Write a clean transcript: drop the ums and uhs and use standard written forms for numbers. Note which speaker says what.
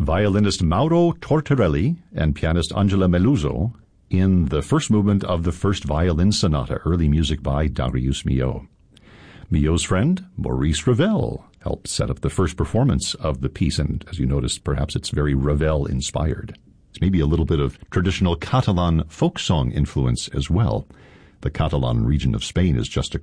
Speaker 1: violinist Mauro Tortorelli and pianist Angela Meluzzo in the first movement of the First Violin Sonata, early music by Darius Milhaud. Milhaud's friend, Maurice Ravel, helped set up the first performance of the piece, and as you noticed, perhaps it's very Ravel-inspired. It's maybe a little bit of traditional Catalan folk song influence as well. The Catalan region of Spain is just across